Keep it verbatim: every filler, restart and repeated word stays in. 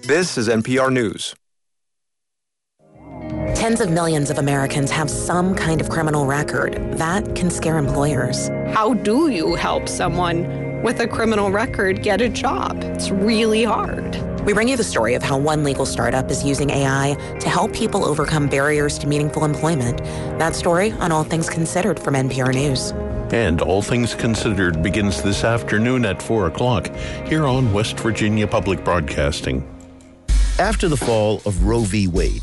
This is N P R News. Tens of millions of Americans have some kind of criminal record. That can scare employers. How do you help someone with a criminal record get a job? It's really hard. We bring you the story of how one legal startup is using A I to help people overcome barriers to meaningful employment. That story on All Things Considered from N P R News. And All Things Considered begins this afternoon at four o'clock here on West Virginia Public Broadcasting. After the fall of Roe v. Wade,